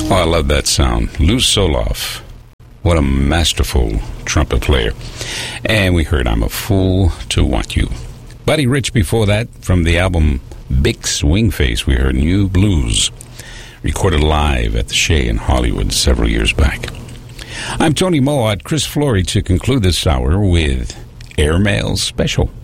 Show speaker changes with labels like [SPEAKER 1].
[SPEAKER 1] Oh, I love that sound. Lou Soloff. What a masterful trumpet player. And we heard I'm a Fool to Want You. Buddy Rich before that, from the album Big Swing Face, we heard New Blues, recorded live at the Shea in Hollywood several years back. I'm Tony Mowatt, Chris Flory, to conclude this hour with Airmail Special.